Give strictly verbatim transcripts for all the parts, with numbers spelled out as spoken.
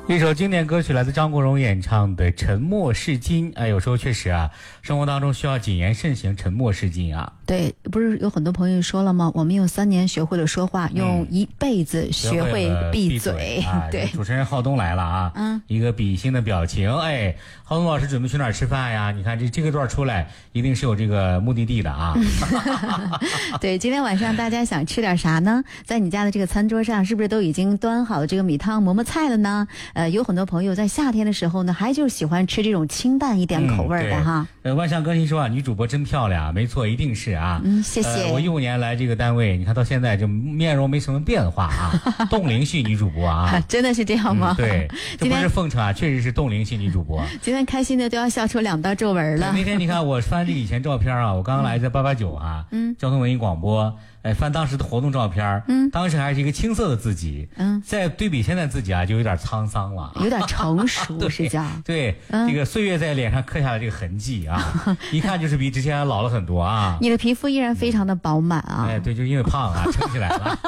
一首经典歌曲来自张国荣演唱的《沉默是金》。哎，有时候确实啊，生活当中需要谨言慎行，沉默是金啊。 对，不是有很多朋友说了吗？我们用三年学会了说话，嗯、用一辈子学会闭嘴。 闭嘴啊、 对， 主持人浩东来了啊，嗯，一个比心的表情。哎，浩东老师准备去哪儿吃饭呀？你看这这个段出来，一定是有这个目的地的啊。 对，今天晚上大家想吃点啥呢？在你家的这个餐桌上，是不是都已经端好了这个米汤、馍馍菜了呢？呃，有很多朋友在夏天的时候呢，还就喜欢吃这种清淡一点口味的、嗯、哈。 呃，万象更新说啊，女主播真漂亮，没错，一定是啊。 嗯，谢谢。 呃、我一五年来这个单位，你看到现在就面容没什么变化啊。冻龄系女主播啊， 真的是这样吗？ 嗯、对，这不是奉承啊，确实是冻龄系女主播。 今天开心的都要笑出两道皱纹了。 那天你看我翻这以前照片啊，我刚刚来在八八九啊，嗯，交通文艺广播。哎，翻当时的活动照片，嗯，当时还是一个青涩的自己，嗯，再对比现在自己啊，就有点沧桑了， 有点成熟，是这样。 对，嗯、这个岁月在脸上刻下了这个痕迹啊，一看就是比之前老了很多啊。 你的皮肤依然非常的饱满啊。 哎，对，就因为胖啊，撑起来了。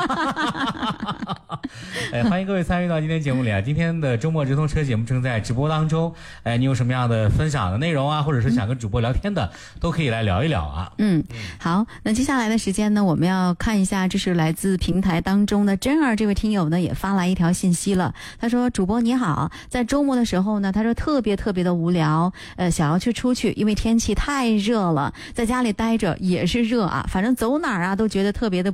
哎，欢迎各位参与到今天节目里啊！今天的周末直通车节目正在直播当中，哎，你有什么样的分享的内容啊，或者是想跟主播聊天的，嗯、都可以来聊一聊啊。 嗯，好，那接下来的时间呢，我们要。要看一下，这是来自平台当中的真儿这位听友呢，也发来一条信息了。他说：“主播你好，在周末的时候呢，他说特别特别的无聊，呃，想要去出去，因为天气太热了，在家里待着也是热啊，反正走哪儿啊都觉得特别的。”